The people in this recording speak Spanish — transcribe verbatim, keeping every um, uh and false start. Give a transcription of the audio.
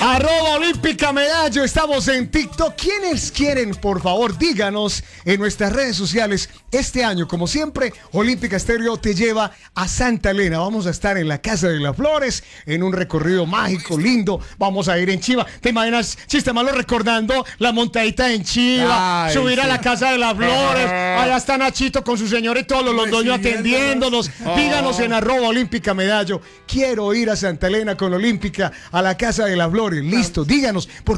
Arroba Olímpica Medallo, estamos en TikTok. ¿Quiénes quieren, por favor, díganos en nuestras redes sociales? Este año, como siempre, Olímpica Estéreo te lleva a Santa Elena. Vamos a estar en la Casa de las Flores, en un recorrido mágico, lindo. Vamos a ir en Chiva. ¿Te imaginas, Chiste Malo, recordando la montadita en Chiva? Ay, subir sí. a la Casa de las Flores. Allá está Nachito con su señor y todos los londoños atendiéndonos. Oh. Díganos en arroba Olímpica Medallo. Quiero ir a Santa Elena con Olímpica, a la Casa de las Flores. Listo, díganos. Porque